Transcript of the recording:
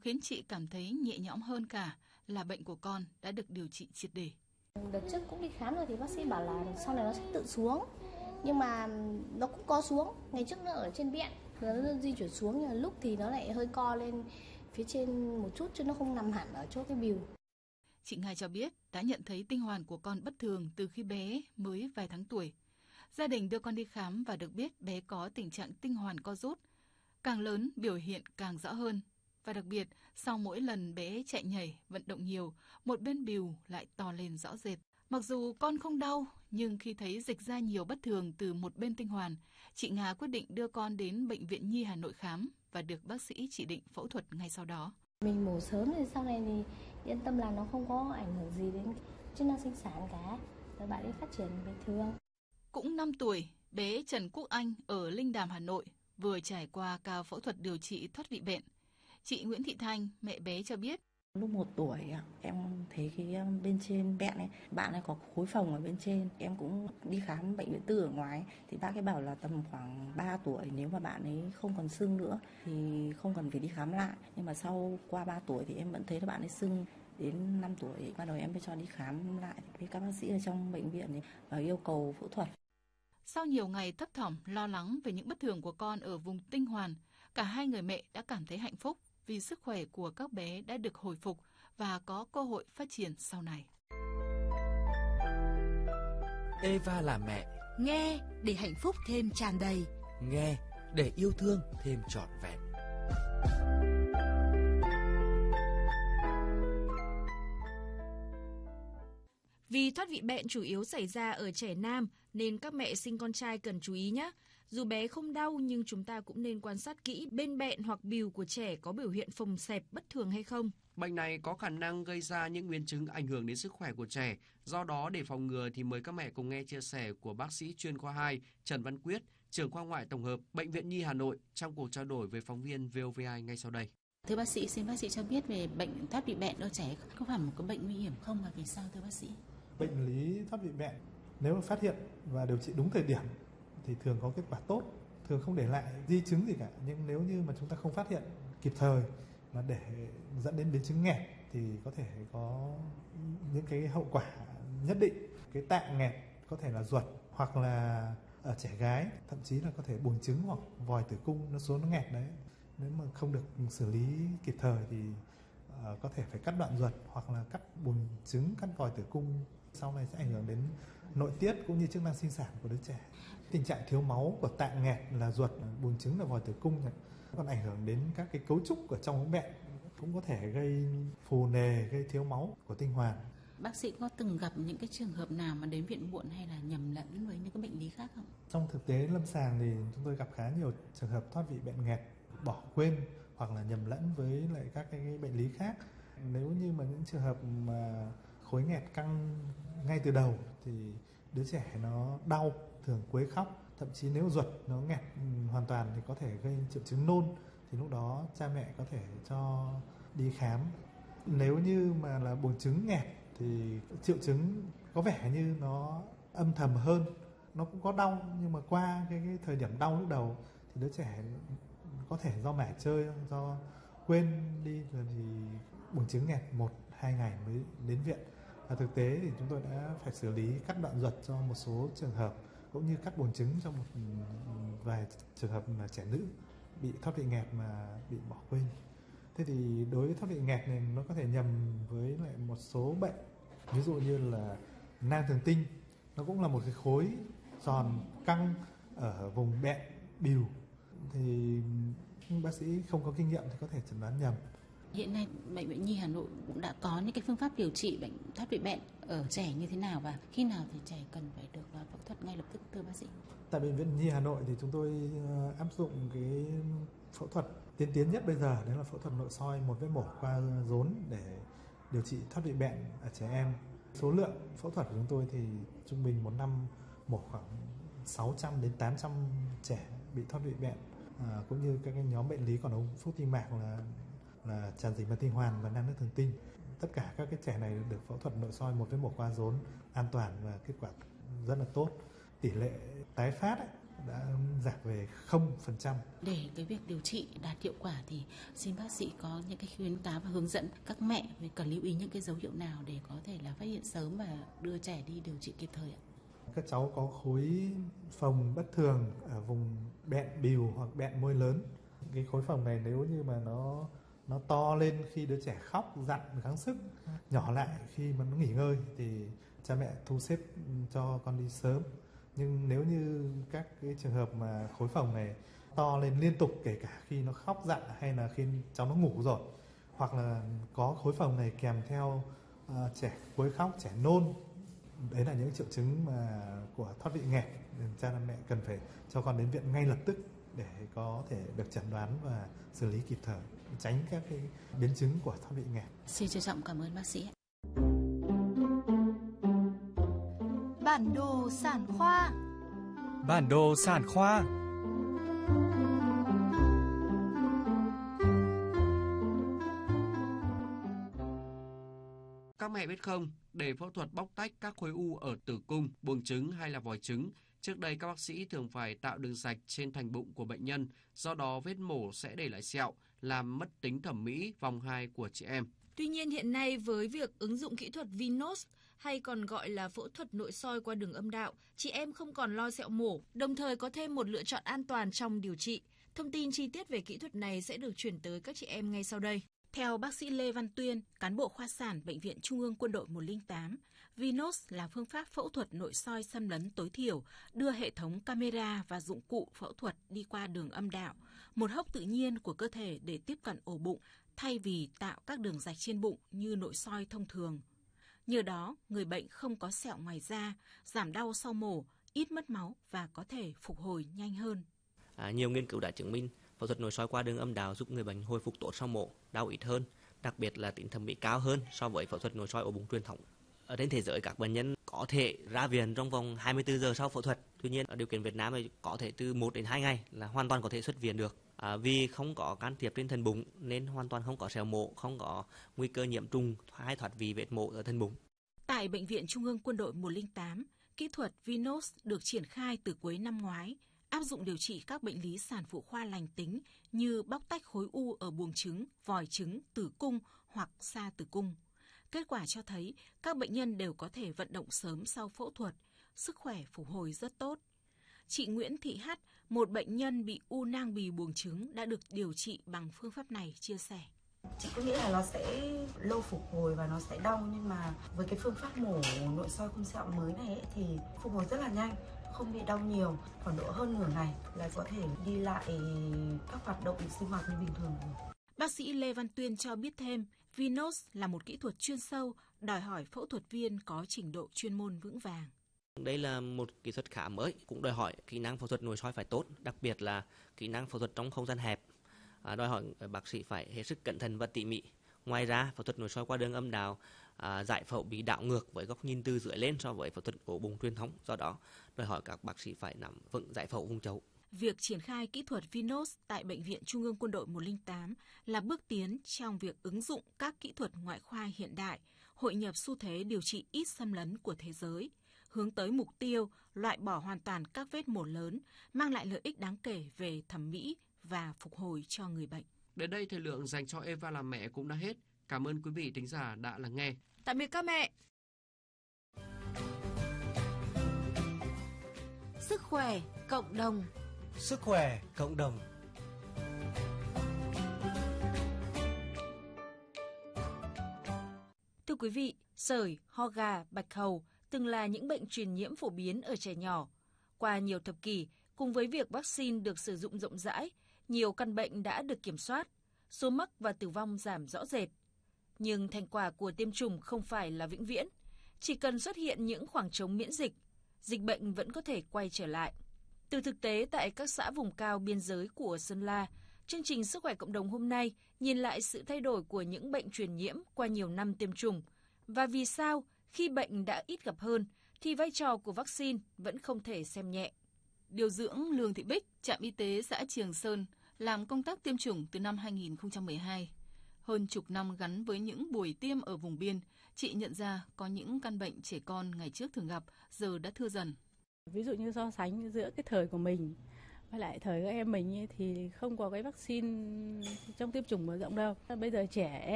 khiến chị cảm thấy nhẹ nhõm hơn cả là bệnh của con đã được điều trị triệt để. Đợt trước cũng đi khám rồi thì bác sĩ bảo là sau này nó sẽ tự xuống. Nhưng mà nó cũng có xuống, ngày trước nó ở trên bẹn, nó di chuyển xuống, nhưng mà lúc thì nó lại hơi co lên phía trên một chút chứ nó không nằm hẳn ở chỗ cái bìu. Chị Nga cho biết đã nhận thấy tinh hoàn của con bất thường từ khi bé mới vài tháng tuổi. Gia đình đưa con đi khám và được biết bé có tình trạng tinh hoàn co rút. Càng lớn biểu hiện càng rõ hơn. Và đặc biệt, sau mỗi lần bé chạy nhảy, vận động nhiều, một bên bìu lại to lên rõ rệt. Mặc dù con không đau, nhưng khi thấy dịch ra nhiều bất thường từ một bên tinh hoàn, chị Nga quyết định đưa con đến Bệnh viện Nhi Hà Nội khám và được bác sĩ chỉ định phẫu thuật ngay sau đó. Mình mổ sớm thì sau này thì yên tâm là nó không có ảnh hưởng gì đến chức năng sinh sản cả, rồi bạn ấy phát triển bình thường. Cũng 5 tuổi, bé Trần Quốc Anh ở Linh Đàm, Hà Nội vừa trải qua ca phẫu thuật điều trị thoát vị bệnh. Chị Nguyễn Thị Thanh, mẹ bé cho biết. Lúc 1 tuổi em thấy cái bên trên bẹn ấy, bạn ấy có khối phồng ở bên trên. Em cũng đi khám bệnh viện tư ở ngoài thì bác ấy bảo là tầm khoảng 3 tuổi nếu mà bạn ấy không còn sưng nữa thì không cần phải đi khám lại. Nhưng mà sau qua 3 tuổi thì em vẫn thấy là bạn ấy sưng. Đến 5 tuổi bắt đầu em mới cho đi khám lại với các bác sĩ ở trong bệnh viện và yêu cầu phẫu thuật. Sau nhiều ngày thấp thỏm lo lắng về những bất thường của con ở vùng tinh hoàn, cả hai người mẹ đã cảm thấy hạnh phúc vì sức khỏe của các bé đã được hồi phục và có cơ hội phát triển sau này. Eva là mẹ. Nghe để hạnh phúc thêm tràn đầy. Nghe để yêu thương thêm trọn vẹn. Vì thoát vị bệnh chủ yếu xảy ra ở trẻ nam nên các mẹ sinh con trai cần chú ý nhé. Dù bé không đau nhưng chúng ta cũng nên quan sát kỹ bên bẹn hoặc bìu của trẻ có biểu hiện phồng xẹp bất thường hay không. Bệnh này có khả năng gây ra những biến chứng ảnh hưởng đến sức khỏe của trẻ. Do đó để phòng ngừa thì mời các mẹ cùng nghe chia sẻ của bác sĩ chuyên khoa 2 Trần Văn Quyết, trưởng khoa ngoại tổng hợp Bệnh viện Nhi Hà Nội trong cuộc trao đổi với phóng viên VOV2 ngay sau đây. Thưa bác sĩ, xin bác sĩ cho biết về bệnh thoát vị bệnh ở trẻ có phải một cái bệnh nguy hiểm không và vì sao thưa bác sĩ? Bệnh lý thoát vị bệnh nếu mà phát hiện và điều trị đúng thời điểm thì thường có kết quả tốt, thường không để lại di chứng gì cả. Nhưng nếu như mà chúng ta không phát hiện kịp thời mà để dẫn đến biến chứng nghẹt thì có thể có những cái hậu quả nhất định. Cái tạng nghẹt có thể là ruột hoặc là ở trẻ gái thậm chí là có thể buồng trứng hoặc vòi tử cung nó xuống nó nghẹt đấy. Nếu mà không được xử lý kịp thời thì có thể phải cắt đoạn ruột hoặc là cắt buồng trứng, cắt vòi tử cung, sau này sẽ ảnh hưởng đến nội tiết cũng như chức năng sinh sản của đứa trẻ. Tình trạng thiếu máu của tạng nghẹt là ruột, buồng trứng là vòi tử cung còn ảnh hưởng đến các cái cấu trúc ở trong ống bẹn, cũng có thể gây phù nề, gây thiếu máu của tinh hoàn. Bác sĩ có từng gặp những cái trường hợp nào mà đến viện muộn hay là nhầm lẫn với những cái bệnh lý khác không? Trong thực tế lâm sàng thì chúng tôi gặp khá nhiều trường hợp thoát vị bệnh nghẹt bỏ quên hoặc là nhầm lẫn với lại các cái bệnh lý khác. Nếu như mà những trường hợp mà khối nghẹt căng ngay từ đầu thì đứa trẻ nó đau, thường quấy khóc, thậm chí nếu ruột nó nghẹt hoàn toàn thì có thể gây triệu chứng nôn, thì lúc đó cha mẹ có thể cho đi khám. Nếu như mà là buồng trứng nghẹt thì triệu chứng có vẻ như nó âm thầm hơn, nó cũng có đau nhưng mà qua cái thời điểm đau lúc đầu thì đứa trẻ có thể do mải chơi, do quên đi rồi thì buồng trứng nghẹt 1-2 ngày mới đến viện. Và thực tế thì chúng tôi đã phải xử lý cắt đoạn ruột cho một số trường hợp cũng như cắt buồng trứng cho một vài trường hợp là trẻ nữ bị thoát vị nghẹt mà bị bỏ quên. Thế thì đối với thoát vị nghẹt này nó có thể nhầm với lại một số bệnh, ví dụ như là nang thường tinh, nó cũng là một cái khối giòn căng ở vùng bẹn bìu, thì bác sĩ không có kinh nghiệm thì có thể chẩn đoán nhầm. Hiện nay Bệnh viện Nhi Hà Nội cũng đã có những cái phương pháp điều trị bệnh thoát vị bệnh ở trẻ như thế nào và khi nào thì trẻ cần phải được phẫu thuật ngay lập tức thưa bác sĩ? Tại Bệnh viện Nhi Hà Nội thì chúng tôi áp dụng cái phẫu thuật tiên tiến nhất bây giờ, đấy là phẫu thuật nội soi một vết mổ qua rốn để điều trị thoát vị bệnh ở trẻ em. Số lượng phẫu thuật của chúng tôi thì trung bình một năm mổ khoảng 600 đến 800 trẻ bị thoát vị bệnh, cũng như các cái nhóm bệnh lý còn ống phúc tinh mạc là tràn dịch màng tinh hoàn và nang nước thường tinh. Tất cả các cái trẻ này được phẫu thuật nội soi một vết mổ qua rốn an toàn và kết quả rất là tốt. Tỷ lệ tái phát đã giảm về 0%. Để cái việc điều trị đạt hiệu quả thì xin bác sĩ có những cái khuyến cáo và hướng dẫn các mẹ về cần lưu ý những cái dấu hiệu nào để có thể là phát hiện sớm và đưa trẻ đi điều trị kịp thời ạ? Các cháu có khối phồng bất thường ở vùng bẹn bìu hoặc bẹn môi lớn. Cái khối phồng này nếu như mà nó to lên khi đứa trẻ khóc, dặn, gắng sức, nhỏ lại khi mà nó nghỉ ngơi thì cha mẹ thu xếp cho con đi sớm. Nhưng nếu như các cái trường hợp mà khối phồng này to lên liên tục, kể cả khi nó khóc dặn hay là khi cháu nó ngủ rồi, hoặc là có khối phồng này kèm theo trẻ quấy khóc, trẻ nôn, đấy là những triệu chứng mà của thoát vị nghẹt, cha mẹ cần phải cho con đến viện ngay lập tức để có thể được chẩn đoán và xử lý kịp thời, tránh các cái biến chứng của thoát vị nghẹt. Xin trân trọng cảm ơn bác sĩ. Bản đồ sản khoa. Bản đồ sản khoa. Các mẹ biết không, để phẫu thuật bóc tách các khối u ở tử cung, buồng trứng hay là vòi trứng, trước đây các bác sĩ thường phải tạo đường rạch trên thành bụng của bệnh nhân, do đó vết mổ sẽ để lại sẹo, làm mất tính thẩm mỹ vòng 2 của chị em. Tuy nhiên hiện nay với việc ứng dụng kỹ thuật Vinos hay còn gọi là phẫu thuật nội soi qua đường âm đạo, chị em không còn lo sẹo mổ, đồng thời có thêm một lựa chọn an toàn trong điều trị. Thông tin chi tiết về kỹ thuật này sẽ được chuyển tới các chị em ngay sau đây. Theo bác sĩ Lê Văn Tuyên, cán bộ khoa sản Bệnh viện Trung ương Quân đội 108, Vinos là phương pháp phẫu thuật nội soi xâm lấn tối thiểu, đưa hệ thống camera và dụng cụ phẫu thuật đi qua đường âm đạo, một hốc tự nhiên của cơ thể để tiếp cận ổ bụng, thay vì tạo các đường rạch trên bụng như nội soi thông thường. Nhờ đó, người bệnh không có sẹo ngoài da, giảm đau sau mổ, ít mất máu và có thể phục hồi nhanh hơn. Nhiều nghiên cứu đã chứng minh phẫu thuật nội soi qua đường âm đạo giúp người bệnh hồi phục tốt sau mổ, đau ít hơn, đặc biệt là tính thẩm mỹ cao hơn so với phẫu thuật nội soi ổ bụng truyền thống. Ở trên thế giới, các bệnh nhân có thể ra viện trong vòng 24 giờ sau phẫu thuật. Tuy nhiên, ở điều kiện Việt Nam thì có thể từ 1 đến 2 ngày là hoàn toàn có thể xuất viện được. Vì không có can thiệp trên thân bụng nên hoàn toàn không có sẹo mổ, không có nguy cơ nhiễm trùng hay thoát vị vết mổ ở thân bụng. Tại Bệnh viện Trung ương Quân đội 108, kỹ thuật Vinos được triển khai từ cuối năm ngoái, áp dụng điều trị các bệnh lý sản phụ khoa lành tính như bóc tách khối u ở buồng trứng, vòi trứng, tử cung hoặc xa tử cung. Kết quả cho thấy các bệnh nhân đều có thể vận động sớm sau phẫu thuật, sức khỏe phục hồi rất tốt. Chị Nguyễn Thị H, một bệnh nhân bị u nang bì buồng trứng đã được điều trị bằng phương pháp này, chia sẻ. Chị cứ nghĩ là nó sẽ lâu phục hồi và nó sẽ đau, nhưng mà với cái phương pháp mổ nội soi khung sẹo mới này ấy, thì phục hồi rất là nhanh, không bị đau nhiều, khoảng độ hơn nửa ngày là có thể đi lại các hoạt động sinh hoạt như bình thường. Bác sĩ Lê Văn Tuyên cho biết thêm, Vinos là một kỹ thuật chuyên sâu, đòi hỏi phẫu thuật viên có trình độ chuyên môn vững vàng. Đây là một kỹ thuật khá mới, cũng đòi hỏi kỹ năng phẫu thuật nội soi phải tốt, đặc biệt là kỹ năng phẫu thuật trong không gian hẹp. Đòi hỏi bác sĩ phải hết sức cẩn thận và tỉ mỉ. Ngoài ra, phẫu thuật nội soi qua đường âm đạo giải phẫu bị đảo ngược với góc nhìn từ dưới lên so với phẫu thuật ổ bụng truyền thống, do đó đòi hỏi các bác sĩ phải nắm vững giải phẫu vùng chậu. Việc triển khai kỹ thuật Vinos tại Bệnh viện Trung ương Quân đội 108 là bước tiến trong việc ứng dụng các kỹ thuật ngoại khoa hiện đại, hội nhập xu thế điều trị ít xâm lấn của thế giới, hướng tới mục tiêu loại bỏ hoàn toàn các vết mổ lớn, mang lại lợi ích đáng kể về thẩm mỹ và phục hồi cho người bệnh. Đến đây thời lượng dành cho Eva làm mẹ cũng đã hết. Cảm ơn quý vị thính giả đã lắng nghe. Tạm biệt các mẹ. Sức khỏe cộng đồng. Sức khỏe cộng đồng. Thưa quý vị, sởi, ho gà, bạch hầu từng là những bệnh truyền nhiễm phổ biến ở trẻ nhỏ. Qua nhiều thập kỷ, cùng với việc vaccine được sử dụng rộng rãi, nhiều căn bệnh đã được kiểm soát, số mắc và tử vong giảm rõ rệt. Nhưng thành quả của tiêm chủng không phải là vĩnh viễn. Chỉ cần xuất hiện những khoảng trống miễn dịch, dịch bệnh vẫn có thể quay trở lại. Từ thực tế tại các xã vùng cao biên giới của Sơn La, chương trình Sức khỏe cộng đồng hôm nay nhìn lại sự thay đổi của những bệnh truyền nhiễm qua nhiều năm tiêm chủng và vì sao khi bệnh đã ít gặp hơn thì vai trò của vaccine vẫn không thể xem nhẹ. Điều dưỡng Lương Thị Bích, trạm y tế xã Trường Sơn, làm công tác tiêm chủng từ năm 2012. Hơn chục năm gắn với những buổi tiêm ở vùng biên, chị nhận ra có những căn bệnh trẻ con ngày trước thường gặp giờ đã thưa dần. Ví dụ như so sánh giữa cái thời của mình với lại thời các em mình thì không có cái vaccine trong tiêm chủng mở rộng đâu. Bây giờ trẻ